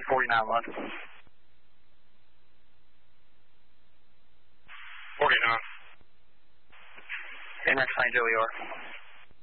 49 London. 49. NX 9 Joey, you are.